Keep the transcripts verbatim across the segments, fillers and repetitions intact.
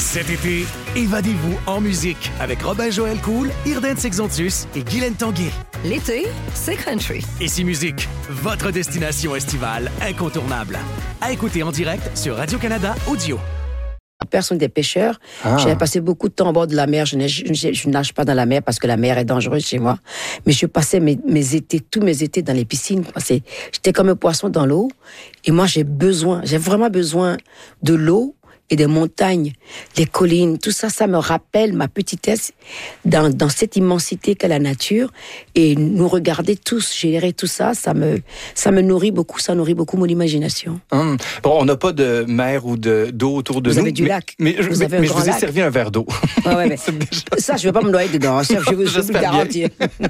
Cet été, évadez-vous en musique avec Robin-Joël Cool, Irden Sexontus et Guylaine Tanguay. L'été, c'est country. Ici Musique, votre destination estivale incontournable. À écouter en direct sur Radio-Canada Audio. Personne des pêcheurs. Ah. J'avais passé beaucoup de temps au bord de la mer. Je, je, je, je ne nage pas dans la mer parce que la mer est dangereuse chez moi. Mais je passais mes, mes étés, tous mes étés dans les piscines. C'est, j'étais comme un poisson dans l'eau. Et moi, j'ai besoin, j'ai vraiment besoin de l'eau et des montagnes, les collines. Tout ça, ça me rappelle ma petitesse dans, dans cette immensité qu'est la nature. Et nous regarder tous, gérer tout ça, ça me, ça me nourrit beaucoup. Ça nourrit beaucoup mon imagination. Hum. Bon, on n'a pas de mer ou de, d'eau autour de Vous nous. avez du mais, lac. Mais, Vous mais, avez un mais je grand vous ai lac. servi un verre d'eau. Ouais, ouais, mais déjà... Ça, je ne vais pas me noyer dedans. Ça, je veux je vous le garantir.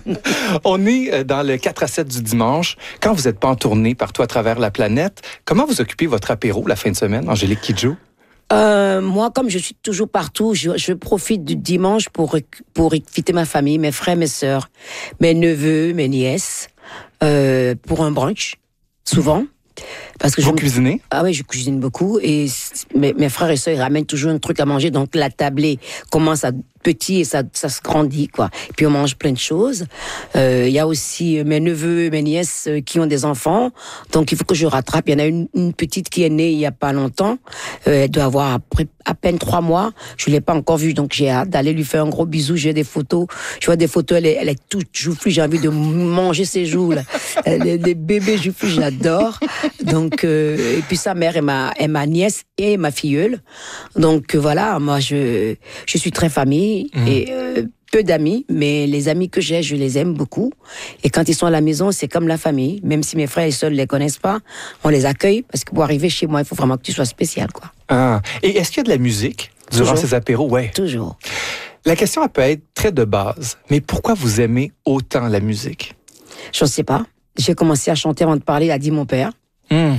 On est dans le quatre à sept du dimanche. Quand vous n'êtes pas en tournée partout à travers la planète, comment vous occupez votre apéro la fin de semaine, Angélique Kidjo? Euh, moi, comme je suis toujours partout, je, je profite du dimanche pour pour inviter ma famille, mes frères, mes sœurs, mes neveux, mes nièces, euh, pour un brunch, souvent. Parce que vous je cuisinez? Ah oui, je cuisine beaucoup et mes, mes frères et sœurs ils ramènent toujours un truc à manger, donc la tablée commence à petit et ça, ça se grandit, quoi. Et puis on mange plein de choses. Il euh, y a aussi mes neveux, mes nièces qui ont des enfants, donc il faut que je rattrape. Il y en a une, une petite qui est née il y a pas longtemps. Euh, elle doit avoir après, à peine trois mois. Je l'ai pas encore vue, donc j'ai hâte d'aller lui faire un gros bisou. J'ai des photos. Je vois des photos. Elle est, elle est toute joufflue. J'ai envie de manger ses joues. Là. Les, les bébés joufflus, j'adore. Donc euh, et puis sa mère est ma, est ma nièce et ma filleule. Donc euh, voilà, moi je, je suis très famille. Mmh. Et euh, peu d'amis, mais les amis que j'ai, je les aime beaucoup. Et quand ils sont à la maison, c'est comme la famille. Même si mes frères et sœurs ne les connaissent pas, on les accueille parce que pour arriver chez moi, il faut vraiment que tu sois spécial, quoi. Ah. Et est-ce qu'il y a de la musique durant Toujours. ces apéros? Ouais. Toujours. La question, elle peut être très de base. Mais pourquoi vous aimez autant la musique? Je ne sais pas. J'ai commencé à chanter avant de parler, a dit mon père. Mmh.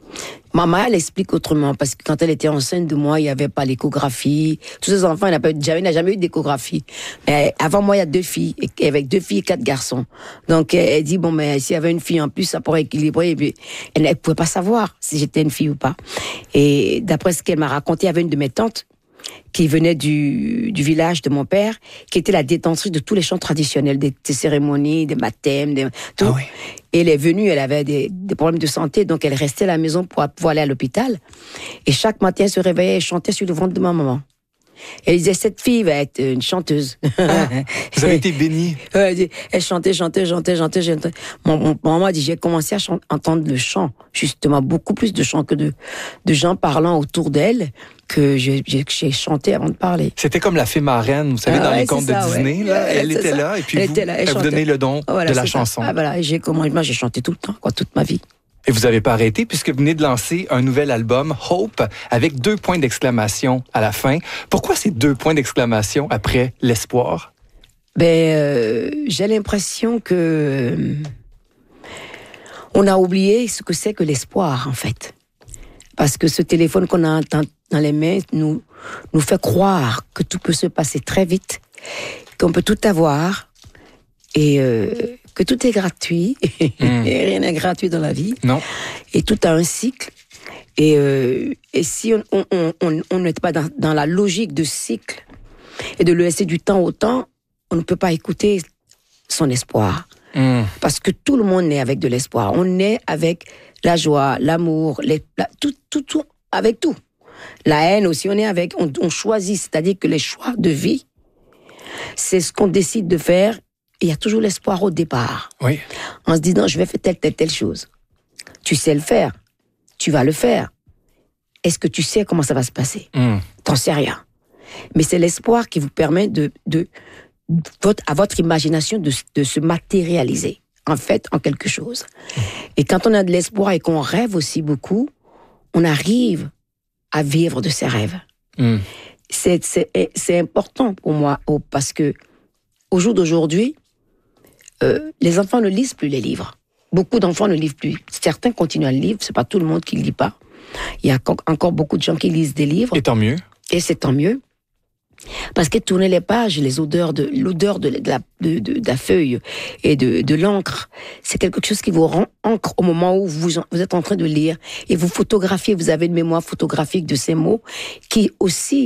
Maman, elle explique autrement, parce que quand elle était enceinte de moi, il n'y avait pas l'échographie. Tous ces enfants, il n'a pas eu, jamais, il n'a jamais eu d'échographie. Mais avant moi, il y a deux filles, et avec deux filles et quatre garçons. Donc, elle dit, bon, mais s'il y avait une fille en plus, ça pourrait équilibrer. Et puis, elle ne pouvait pas savoir si j'étais une fille ou pas. Et d'après ce qu'elle m'a raconté, il y avait une de mes tantes qui venait du, du village de mon père, qui était la détentrice de tous les chants traditionnels, des, des cérémonies, des baptêmes, des, tout. Ah oui. Et elle est venue, elle avait des, des problèmes de santé, donc elle restait à la maison pour pouvoir aller à l'hôpital. Et chaque matin, elle se réveillait et chantait sur le ventre de ma maman. Elle disait, cette fille va être une chanteuse. Ah, vous avez été bénie. Elle, elle chantait, chantait, chantait, chantait, chantait. Mon, mon, mon maman a dit, j'ai commencé à chant, entendre le chant, justement, beaucoup plus de chants que de, de gens parlant autour d'elle, que j'ai, j'ai, j'ai chanté avant de parler. C'était comme la fée marraine, vous savez, ah, dans ouais, les contes ça, de Disney. Ouais. Là, Ouais, elle était ça. là, et puis elle vous, était là, elle elle vous donnait le don voilà, de la ça. chanson. Ah, voilà, et j'ai, comment, moi, j'ai chanté tout le temps, quoi, toute ma vie. Et vous n'avez pas arrêté puisque vous venez de lancer un nouvel album, Hope, avec deux points d'exclamation à la fin. Pourquoi ces deux points d'exclamation après l'espoir? Ben, euh, j'ai l'impression que euh, on a oublié ce que c'est que l'espoir, en fait. Parce que ce téléphone qu'on a dans, dans les mains nous, nous fait croire que tout peut se passer très vite, qu'on peut tout avoir et euh, que tout est gratuit. Mmh. Et rien n'est gratuit dans la vie. Non. Et tout a un cycle. Et, euh, et si on on, on, on n'est pas dans, dans la logique de cycle et de le laisser du temps au temps, on ne peut pas écouter son espoir. Mmh. Parce que tout le monde naît avec de l'espoir. On naît avec la joie, l'amour, les, la, tout, tout, tout, avec tout. La haine aussi, on est avec, on, on choisit. C'est-à-dire que les choix de vie, c'est ce qu'on décide de faire. Il y a toujours l'espoir au départ. Oui. En se disant, je vais faire telle, telle, telle chose. Tu sais le faire. Tu vas le faire. Est-ce que tu sais comment ça va se passer? Mm. T'en sais rien. Mais c'est l'espoir qui vous permet de, de, votre, à votre imagination de, de se matérialiser, en fait, en quelque chose. Mm. Et quand on a de l'espoir et qu'on rêve aussi beaucoup, on arrive à vivre de ses rêves. Mm. C'est, c'est, c'est important pour moi, parce que au jour d'aujourd'hui, Euh, les enfants ne lisent plus les livres. Beaucoup d'enfants ne lisent plus. Certains continuent à lire, c'est pas tout le monde qui ne lit pas. Il y a encore beaucoup de gens qui lisent des livres. Et tant mieux. Et c'est tant mieux. Parce que tourner les pages, les odeurs de, l'odeur de, de, la, de, de, de la feuille et de, de l'encre, c'est quelque chose qui vous rend encre au moment où vous, vous êtes en train de lire. Et vous photographiez, vous avez une mémoire photographique de ces mots qui aussi